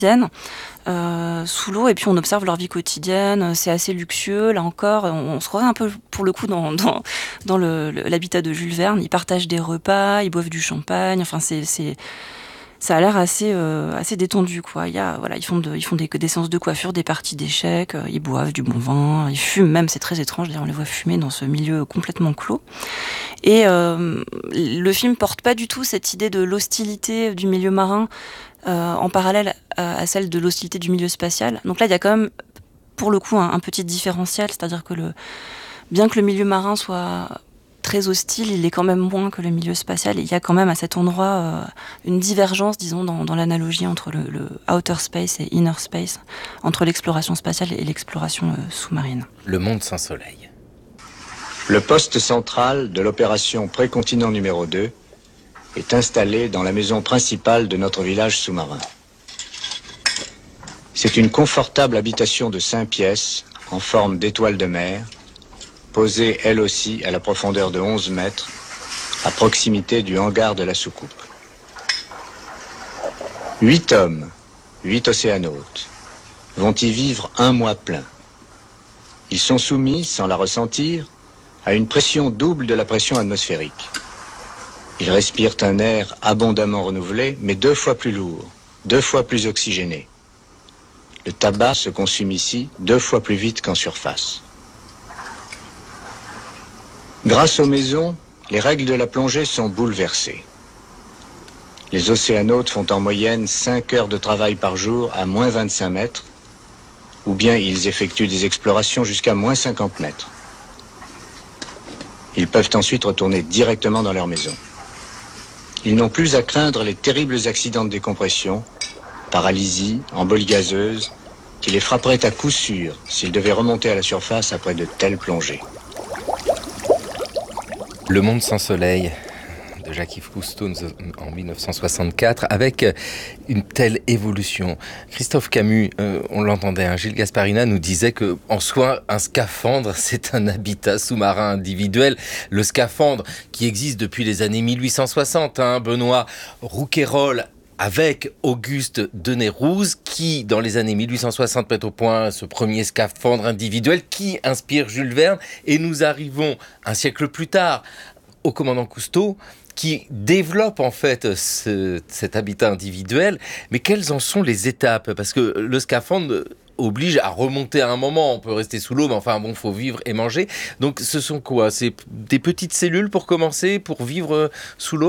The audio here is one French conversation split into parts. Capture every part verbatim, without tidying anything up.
euh, sous l'eau, et puis on observe leur vie quotidienne. C'est assez luxueux, là encore. On, on se croirait un peu, pour le coup, dans, dans, dans le, le, l'habitat de Jules Verne. Ils partagent des repas, ils boivent du champagne. Enfin, c'est... c'est ça a l'air assez, euh, assez détendu, quoi. Il y a, voilà, ils font, de, ils font des, des séances de coiffure, des parties d'échecs, euh, ils boivent du bon vin, ils fument même, c'est très étrange, d'ailleurs, on les voit fumer dans ce milieu complètement clos. Et euh, le film porte pas du tout cette idée de l'hostilité du milieu marin euh, en parallèle à, à celle de l'hostilité du milieu spatial. Donc là, il y a quand même, pour le coup, un, un petit différentiel, c'est-à-dire que le, bien que le milieu marin soit très hostile, il est quand même moins que le milieu spatial. Et il y a quand même à cet endroit euh, une divergence, disons, dans, dans l'analogie entre le, le outer space et inner space, entre l'exploration spatiale et l'exploration euh, sous-marine. Le monde sans soleil. Le poste central de l'opération Précontinent numéro deux est installé dans la maison principale de notre village sous-marin. C'est une confortable habitation de cinq pièces en forme d'étoile de mer, posée elle aussi à la profondeur de onze mètres, à proximité du hangar de la soucoupe. Huit hommes, huit océanautes, vont y vivre un mois plein. Ils sont soumis, sans la ressentir, à une pression double de la pression atmosphérique. Ils respirent un air abondamment renouvelé, mais deux fois plus lourd, deux fois plus oxygéné. Le tabac se consume ici deux fois plus vite qu'en surface. Grâce aux maisons, les règles de la plongée sont bouleversées. Les océanautes font en moyenne cinq heures de travail par jour à moins vingt-cinq mètres, ou bien ils effectuent des explorations jusqu'à moins cinquante mètres. Ils peuvent ensuite retourner directement dans leur maison. Ils n'ont plus à craindre les terribles accidents de décompression, paralysie, embolie gazeuse, qui les frapperaient à coup sûr s'ils devaient remonter à la surface après de telles plongées. Le monde sans soleil de Jacques-Yves Cousteau en dix-neuf cent soixante-quatre, avec une telle évolution. Christophe Camus, euh, on l'entendait, hein, Gilles Gasparina nous disait que, en soi, un scaphandre, c'est un habitat sous-marin individuel. Le scaphandre qui existe depuis les années mille huit cent soixante, hein, Benoît Rouquayrol, avec Auguste Denayrouze, qui, dans les années mille huit cent soixante, met au point ce premier scaphandre individuel qui inspire Jules Verne. Et nous arrivons un siècle plus tard au commandant Cousteau, qui développe en fait ce, cet habitat individuel. Mais quelles en sont les étapes ? Parce que le scaphandre oblige à remonter à un moment. On peut rester sous l'eau, mais enfin bon, faut vivre et manger. Donc ce sont quoi ? C'est des petites cellules pour commencer, pour vivre sous l'eau ?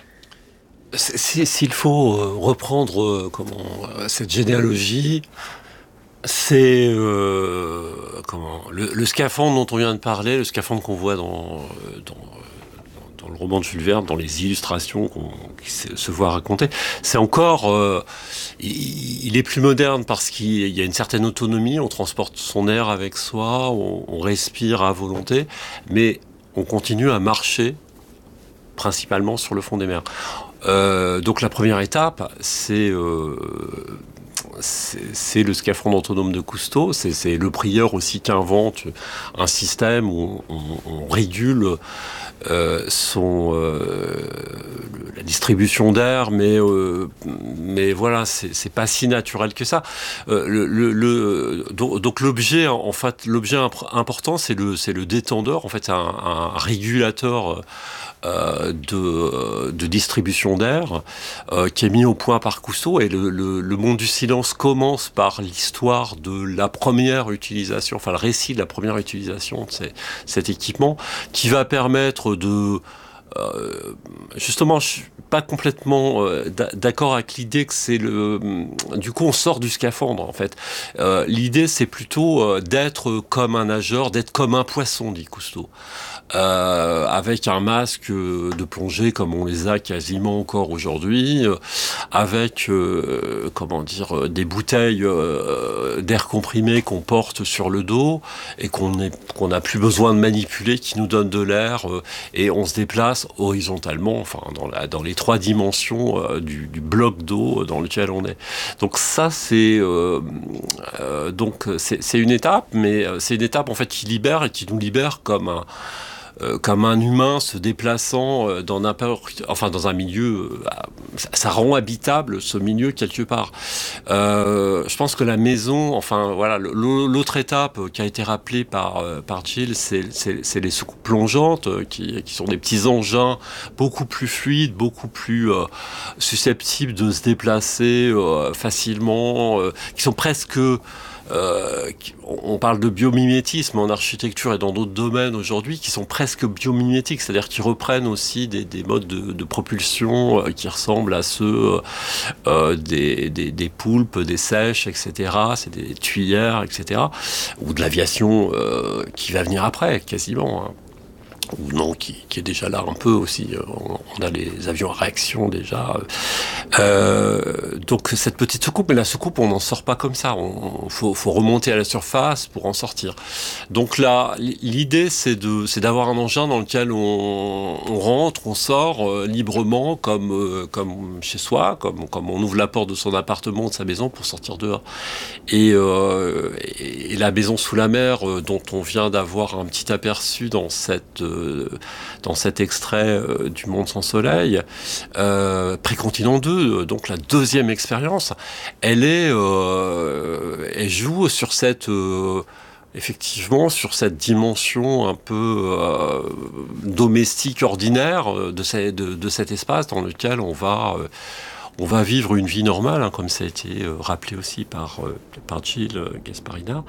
S'il faut reprendre euh, comment, cette généalogie, c'est euh, comment, le, le scaphandre dont on vient de parler, le scaphandre qu'on voit dans, dans, dans le roman de Jules Verne, dans les illustrations qu'on, qui se, se voit raconter, c'est encore... Euh, il, il est plus moderne parce qu'il y a une certaine autonomie, on transporte son air avec soi, on, on respire à volonté, mais on continue à marcher principalement sur le fond des mers. Euh, donc la première étape, c'est, euh, c'est, c'est le scaphandre autonome de Cousteau. C'est, c'est le prieur aussi qui invente un système où on, on régule euh, son, euh, la distribution d'air, mais, euh, mais voilà, c'est, c'est pas si naturel que ça. Euh, le, le, le, donc, donc l'objet, en fait, l'objet imp- important, c'est le, c'est le détendeur. En fait, c'est un, un régulateur Euh, de, de distribution d'air euh, qui est mis au point par Cousteau, et le, le, le monde du silence commence par l'histoire de la première utilisation, enfin le récit de la première utilisation de ces, cet équipement, qui va permettre de euh, justement, je suis pas complètement euh, d'accord avec l'idée que c'est le... Du coup, on sort du scaphandre, en fait. Euh, l'idée, c'est plutôt euh, d'être comme un nageur, d'être comme un poisson, dit Cousteau. Euh, avec un masque de plongée comme on les a quasiment encore aujourd'hui, euh, avec euh, comment dire, des bouteilles euh, d'air comprimé qu'on porte sur le dos et qu'on est, qu'on n'a plus besoin de manipuler, qui nous donnent de l'air, euh, et on se déplace horizontalement, enfin dans, la, dans les trois dimensions euh, du, du bloc d'eau dans lequel on est. Donc ça c'est euh, euh, donc c'est, c'est une étape, mais c'est une étape en fait qui libère et qui nous libère comme un euh, comme un humain se déplaçant euh, dans n'importe, enfin dans un milieu, euh, ça, ça rend habitable ce milieu quelque part. Euh, je pense que la maison, enfin voilà, le, l'autre étape qui a été rappelée par euh, par Gilles, c'est, c'est, c'est les soucoupes plongeantes euh, qui, qui sont des petits engins beaucoup plus fluides, beaucoup plus euh, susceptibles de se déplacer euh, facilement, euh, qui sont presque Euh, on parle de biomimétisme en architecture et dans d'autres domaines aujourd'hui qui sont presque biomimétiques, c'est-à-dire qui reprennent aussi des, des modes de, de propulsion euh, qui ressemblent à ceux euh, des, des, des poulpes, des sèches, et cetera. C'est des tuyères, et cetera. Ou de l'aviation euh, qui va venir après, quasiment. Hein. Ou non, qui, qui est déjà là un peu aussi. On, on a les avions à réaction déjà. Euh, donc cette petite soucoupe, mais la soucoupe, on n'en sort pas comme ça. Il faut, faut remonter à la surface pour en sortir. Donc là, l'idée, c'est, de, c'est d'avoir un engin dans lequel on, on rentre, on sort euh, librement, comme, euh, comme chez soi, comme, comme on ouvre la porte de son appartement, de sa maison, pour sortir dehors. Et, euh, et, et la maison sous la mer, euh, dont on vient d'avoir un petit aperçu dans cette... Euh, dans cet extrait euh, du Monde sans soleil, euh, Précontinent deux, donc la deuxième expérience, elle est, euh, elle joue sur cette, euh, effectivement, sur cette dimension un peu euh, domestique, ordinaire de, ces, de, de cet espace dans lequel on va euh, on va vivre une vie normale, hein, comme ça a été euh, rappelé aussi par, euh, par Gilles Gasparina,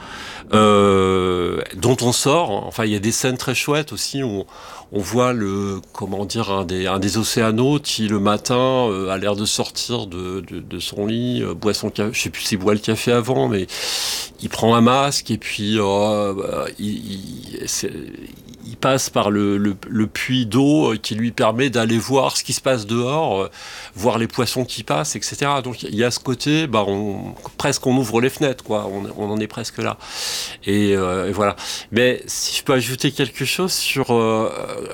euh, dont on sort. Enfin, il y a des scènes très chouettes aussi où on, on voit le, comment dire, un des, un des océanautes qui, le matin, euh, a l'air de sortir de, de, de son lit, euh, boit son café. Je sais plus s'il boit le café avant, mais il prend un masque et puis euh, bah, il, il, c'est, il passe par le, le, le puits d'eau qui lui permet d'aller voir ce qui se passe dehors, euh, voir les poissons qui passent, et cetera. Donc il y a ce côté, bah, on, presque on ouvre les fenêtres, quoi. On, on en est presque là. Et, euh, et voilà. Mais si je peux ajouter quelque chose sur euh,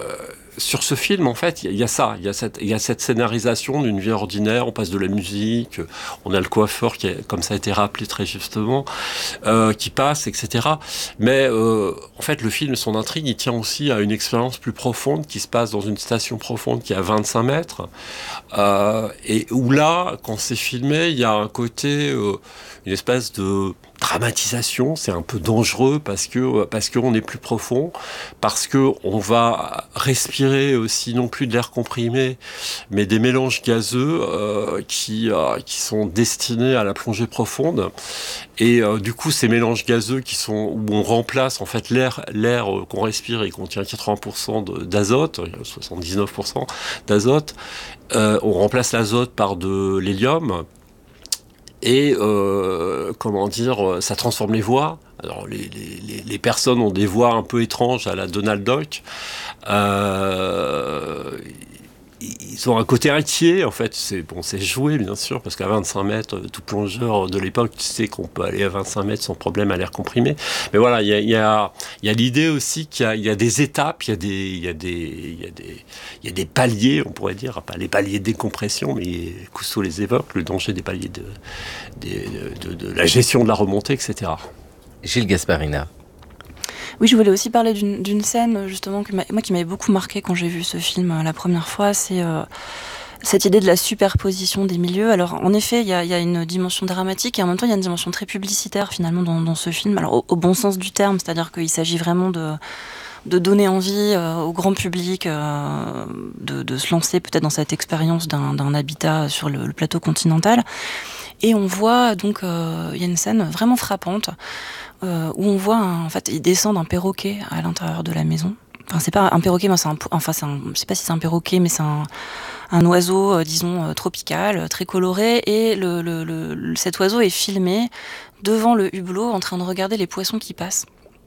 sur ce film, en fait, il y, y a ça, il y a cette, il y a cette scénarisation d'une vie ordinaire. On passe de la musique, on a le coiffeur qui, est, comme ça a été rappelé très justement, euh, qui passe, et cetera. Mais euh, en fait, le film, son intrigue, il tient aussi à une expérience plus profonde qui se passe dans une station profonde qui est à vingt-cinq mètres, euh, et où là, quand c'est filmé, il y a un côté, euh, une espèce de dramatisation. C'est un peu dangereux parce que parce qu'on est plus profond, parce que on va respirer aussi non plus de l'air comprimé, mais des mélanges gazeux euh, qui euh, qui sont destinés à la plongée profonde. Et euh, du coup, ces mélanges gazeux qui sont où on remplace en fait l'air l'air euh, qu'on respire et contient quatre-vingts pour cent de, d'azote, soixante-dix-neuf pour cent d'azote. Euh, on remplace l'azote par de l'hélium. Et euh, comment dire, ça transforme les voix. Alors les, les, les personnes ont des voix un peu étranges à la Donald Duck. Euh, ils ont un côté inquiet, en fait. C'est, bon, c'est joué, bien sûr, parce qu'à vingt-cinq mètres, tout plongeur de l'époque, tu sais qu'on peut aller à vingt-cinq mètres sans problème à l'air comprimé. Mais voilà, il y a, y a, y a l'idée aussi qu'il y a, y a des étapes, il y a des, y a des, y a des, y a des paliers, on pourrait dire, pas les paliers de décompression, mais Cousteau les évoque, le danger des paliers de, de, de, de la gestion de la remontée, et cetera. Gilles Gasparina. Oui, je voulais aussi parler d'une, d'une scène, justement, que moi, qui m'avait beaucoup marqué quand j'ai vu ce film euh, la première fois. C'est euh, cette idée de la superposition des milieux. Alors, en effet, il y a, y a une dimension dramatique et en même temps, il y a une dimension très publicitaire, finalement, dans, dans ce film. Alors, au, au bon sens du terme, c'est-à-dire qu'il s'agit vraiment de, de donner envie euh, au grand public euh, de, de se lancer peut-être dans cette expérience d'un, d'un habitat sur le, le plateau continental. Et on voit, donc, il euh, y a une scène vraiment frappante Euh, où on voit, un, en fait, ils descendent un perroquet à l'intérieur de la maison. Enfin, c'est pas un perroquet, mais c'est un, enfin, c'est un, je sais pas si c'est un perroquet, mais c'est un, un oiseau, euh, disons, euh, tropical, euh, très coloré, et le, le, le, cet oiseau est filmé devant le hublot en train de regarder les poissons qui passent.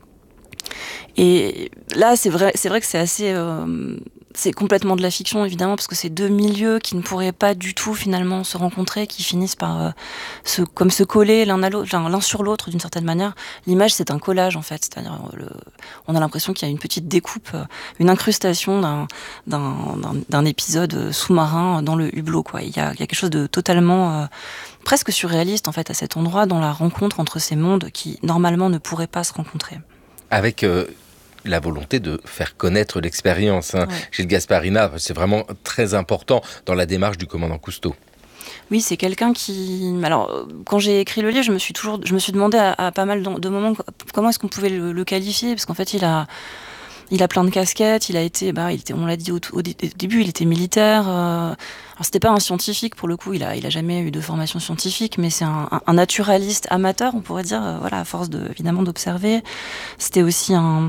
Et là, c'est vrai, c'est vrai que c'est assez, euh, c'est complètement de la fiction, évidemment, parce que c'est deux milieux qui ne pourraient pas du tout finalement se rencontrer, qui finissent par euh, se, comme se coller l'un à l'autre, enfin, l'un sur l'autre d'une certaine manière. L'image, c'est un collage en fait, c'est-à-dire le, on a l'impression qu'il y a une petite découpe, une incrustation d'un, d'un, d'un, d'un épisode sous-marin dans le hublot, quoi. Il y a, il y a quelque chose de totalement euh, presque surréaliste en fait à cet endroit, dans la rencontre entre ces mondes qui normalement ne pourraient pas se rencontrer. Avec euh, la volonté de faire connaître l'expérience. Hein. Ouais. Gilles Gasparina, c'est vraiment très important dans la démarche du commandant Cousteau. Oui, c'est quelqu'un qui... Alors, quand j'ai écrit le livre, je me suis toujours, je me suis demandé à, à pas mal de moments comment est-ce qu'on pouvait le, le qualifier, parce qu'en fait, il a, il a plein de casquettes. Il a été, bah, il était, on l'a dit au, au, au début, il était militaire. Euh, alors, c'était pas un scientifique pour le coup. Il a, il a jamais eu de formation scientifique, mais c'est un, un, un naturaliste amateur, on pourrait dire. Euh, voilà, à force de, évidemment, d'observer. C'était aussi un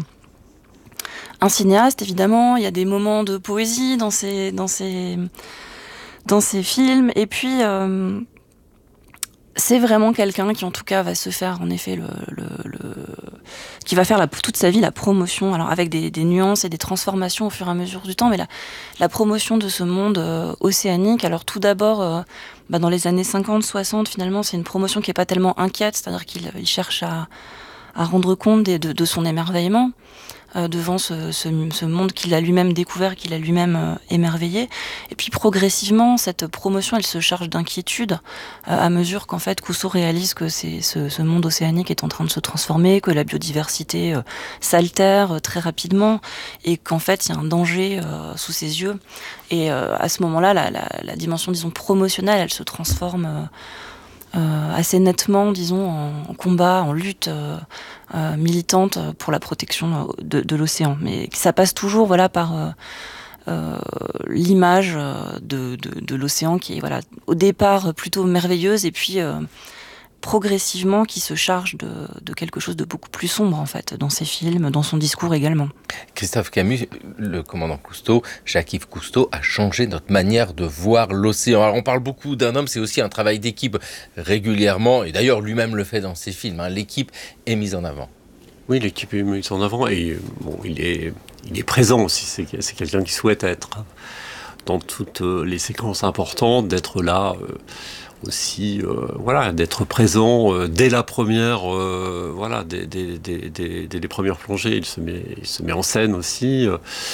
un cinéaste, évidemment. Il y a des moments de poésie dans ses, dans ses dans ses films, et puis euh, c'est vraiment quelqu'un qui en tout cas va se faire en effet le, le, le qui va faire la, toute sa vie la promotion, alors avec des, des nuances et des transformations au fur et à mesure du temps, mais la, la promotion de ce monde euh, océanique. Alors tout d'abord euh, bah dans les années cinquante soixante, finalement c'est une promotion qui est pas tellement inquiète, c'est-à-dire qu'il il cherche à, à rendre compte de, de, de son émerveillement Euh, devant ce, ce, ce monde qu'il a lui-même découvert, qu'il a lui-même euh, émerveillé. Et puis progressivement, cette promotion, elle se charge d'inquiétude euh, à mesure qu'en fait Cousteau réalise que c'est, ce, ce monde océanique est en train de se transformer, que la biodiversité euh, s'altère euh, très rapidement, et qu'en fait il y a un danger euh, sous ses yeux. Et euh, à ce moment-là, la, la, la dimension, disons, promotionnelle, elle se transforme euh, Euh, assez nettement, disons, en, en combat, en lutte euh, euh, militante pour la protection de, de l'océan. Mais ça passe toujours, voilà, par euh, euh, l'image de, de, de l'océan qui est, voilà, au départ plutôt merveilleuse, et puis euh, progressivement qui se charge de, de quelque chose de beaucoup plus sombre, en fait, dans ses films, dans son discours également. Christophe Camus, le commandant Cousteau, Jacques-Yves Cousteau, a changé notre manière de voir l'océan. Alors on parle beaucoup d'un homme, c'est aussi un travail d'équipe régulièrement, et d'ailleurs lui-même le fait dans ses films, hein. L'équipe est mise en avant. Oui, l'équipe est mise en avant, et bon, il est, il est présent aussi, c'est, c'est quelqu'un qui souhaite être dans toutes les séquences importantes, d'être là... Euh, aussi euh, voilà, d'être présent euh, dès la première euh, voilà, dès, dès, dès, dès, dès les premières plongées. Il se met, il se met en scène aussi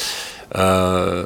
euh,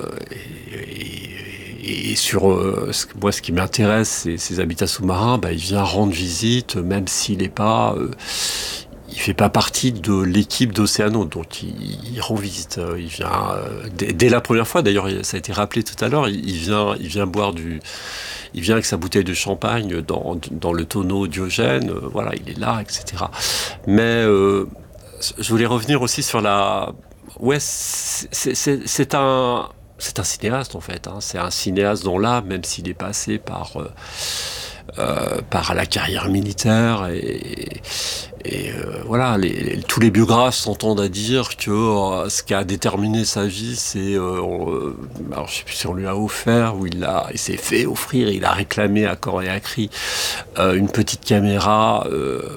et, et, et sur euh, ce, moi ce qui m'intéresse, c'est ces habitats sous-marins. Bah, il vient rendre visite, même s'il n'est pas euh, il fait pas partie de l'équipe d'Océanautes, donc il, il rend visite. Il vient euh, dès, dès la première fois. D'ailleurs, ça a été rappelé tout à l'heure. Il, il vient, il vient boire du, il vient avec sa bouteille de champagne dans dans le tonneau Diogène. Euh, voilà, il est là, et cetera. Mais euh, je voulais revenir aussi sur la. Ouais, c'est, c'est, c'est un, c'est un cinéaste en fait. Hein. C'est un cinéaste dont là, même s'il est passé par. Euh, Euh, par la carrière militaire et, et euh, voilà, les, les, tous les biographes s'entendent à dire que euh, ce qui a déterminé sa vie, c'est, euh, on, alors je sais plus si on lui a offert ou il a, il s'est fait offrir, il a réclamé à corps et à cri euh, une petite caméra. Euh,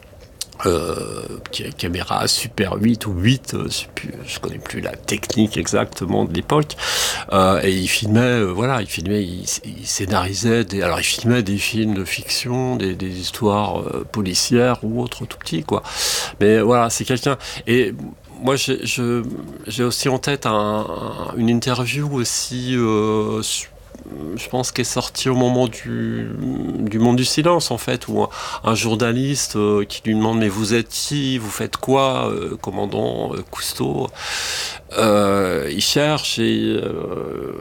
Euh, caméra Super huit ou huit, euh, je sais plus, je connais plus la technique exactement de l'époque, euh, et il filmait, euh, voilà, il filmait, il, il scénarisait, des, alors il filmait des films de fiction, des, des histoires euh, policières ou autres, tout petits, quoi. Mais voilà, c'est quelqu'un, et moi j'ai, je, j'ai aussi en tête un, un, une interview aussi, euh, je pense qu'elle est sortie au moment du, du Monde du Silence, en fait, où un, un journaliste euh, qui lui demande « Mais vous êtes qui ? Vous faites quoi, euh, commandant euh, Cousteau ?» euh, Il cherche et, euh,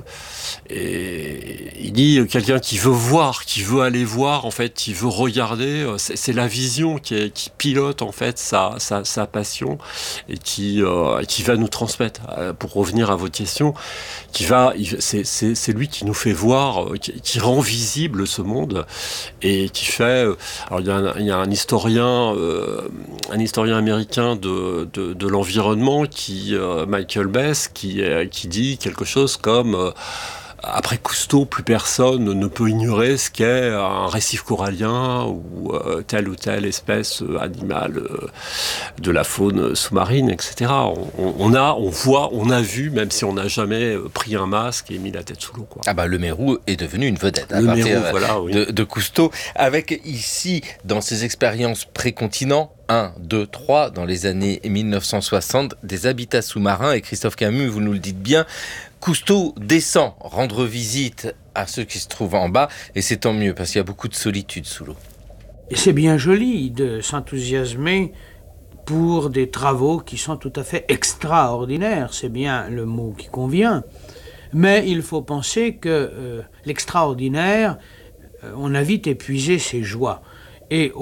et il dit « Quelqu'un qui veut voir, qui veut aller voir, en fait, qui veut regarder. » C'est, c'est la vision qui, est, qui pilote, en fait, sa, sa, sa passion et qui, euh, qui va nous transmettre. Pour revenir à votre question, qui va, c'est, c'est, c'est lui qui nous fait voir, qui, qui rend visible ce monde et qui fait. Alors il y a un, il y a un historien, euh, un historien américain de, de, de l'environnement qui, euh, Michael Bess, qui, euh, qui dit quelque chose comme. Euh, Après Cousteau, plus personne ne peut ignorer ce qu'est un récif corallien ou euh, telle ou telle espèce euh, animale euh, de la faune sous-marine, et cetera. On, on a, on voit, on a vu, même si on n'a jamais pris un masque et mis la tête sous l'eau, quoi. Ah bah le Mérou est devenu une vedette à le partir Mérou, voilà, oui. de, de Cousteau, avec ici dans ses expériences pré-continent. un, deux, trois, dans les années dix-neuf cent soixante, des habitats sous-marins, et Christophe Camus, vous nous le dites bien, Cousteau descend rendre visite à ceux qui se trouvent en bas, et c'est tant mieux, parce qu'il y a beaucoup de solitude sous l'eau. Et c'est bien joli de s'enthousiasmer pour des travaux qui sont tout à fait extraordinaires, c'est bien le mot qui convient. Mais il faut penser que euh, l'extraordinaire, euh, on a vite épuisé ses joies. Et